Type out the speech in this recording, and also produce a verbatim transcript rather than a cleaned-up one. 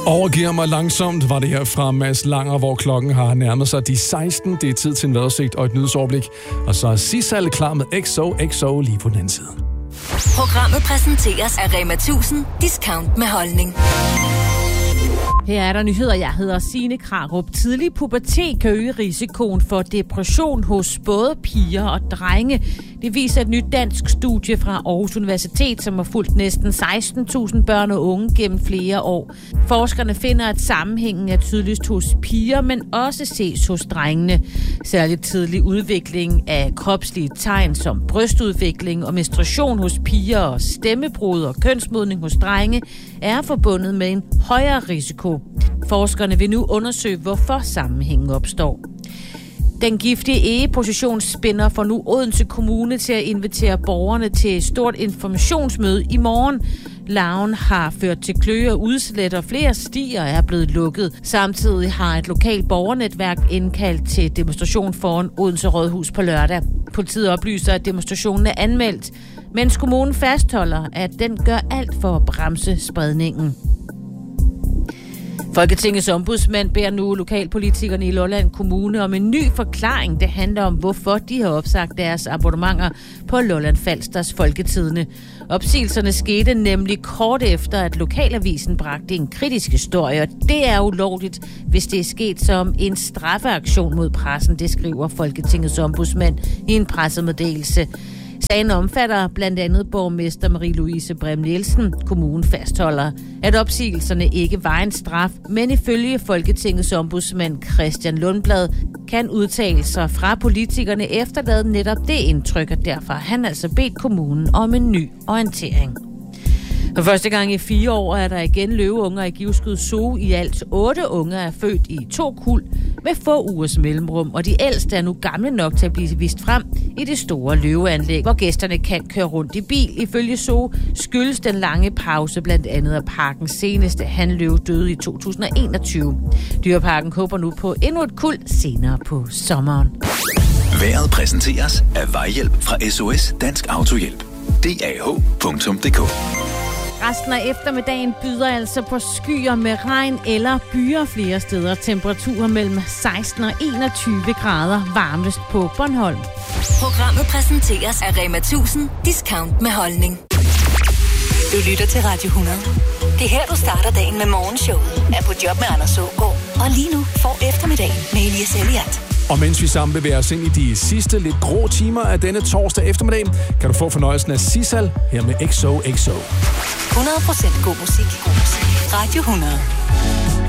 Overgiver mig langsomt, var det her fra Mads Langer, hvor klokken har nærmet sig de seksten. Det er tid til en vejrudsigt og et nyhedsoverblik. Og så er Sissal klar med X O X O lige på den anden side. Programmet præsenteres af Rema tusind. Discount med holdning. Her er der nyheder. Jeg hedder Signe Krarup. Tidlig pubertet kan øge risikoen for depression hos både piger og drenge. Det viser et nyt dansk studie fra Aarhus Universitet, som har fulgt næsten seksten tusind børn og unge gennem flere år. Forskerne finder, at sammenhængen er tydeligst hos piger, men også ses hos drengene. Særligt tidlig udvikling af kropslige tegn som brystudvikling og menstruation hos piger og stemmebrud og kønsmodning hos drenge er forbundet med en højere risiko. Forskerne vil nu undersøge, hvorfor sammenhængen opstår. Den giftige egeposition spænder for nu Odense Kommune til at invitere borgerne til et stort informationsmøde i morgen. Larven har ført til kløe og udslæt, og flere stier er blevet lukket. Samtidig har et lokalt borgernetværk indkaldt til demonstration foran Odense Rådhus på lørdag. Politiet oplyser, at demonstrationen er anmeldt, mens kommunen fastholder, at den gør alt for at bremse spredningen. Folketingets ombudsmand beder nu lokalpolitikerne i Lolland Kommune om en ny forklaring. Det handler om, hvorfor de har opsagt deres abonnementer på Lolland Falsters Folketidende. Opsigelserne skete nemlig kort efter, at lokalavisen bragte en kritisk historie, og det er ulovligt, hvis det er sket som en straffeaktion mod pressen, det skriver Folketingets ombudsmand i en pressemeddelelse. Sagen omfatter blandt andet borgmester Marie-Louise Brem Nielsen. Kommunen fastholder, at opsigelserne ikke var en straf, men ifølge Folketingets ombudsmand Christian Lundblad kan udtalelser fra politikerne efterlade netop det indtryk, og derfor har han altså bedt kommunen om en ny orientering. For første gang i fire år er der igen løveunger i Givskud Zoo. I alt otte unger er født i to kuld med få ugers mellemrum, og de ældste er nu gamle nok til at blive vist frem i det store løveanlæg, hvor gæsterne kan køre rundt i bil. Ifølge Zoo skyldes den lange pause blandt andet af parkens seneste hanløve døde i to tusind og enogtyve. Dyreparken håber nu på endnu et kuld senere på sommeren. Vejret præsenteres af Vejhjælp fra S O S Dansk Autohjælp. D A H punktum d k. Resten af eftermiddagen byder altså på skyer med regn eller byer flere steder. Temperaturer mellem seksten og enogtyve grader, varmest på Bornholm. Programmet præsenteres af Rema tusind. Discount med holdning. Du lytter til Radio hundrede. Det er her, du starter dagen med morgenshowet. Er på job med Anders Aagaard. Og lige nu får eftermiddagen med Elias Elliot. Og mens vi sammen bevæger os ind i de sidste lidt grå timer af denne torsdag eftermiddag, kan du få fornøjelsen af Sissal her med X O X O. hundrede procent god musik. God musik. Radio hundrede.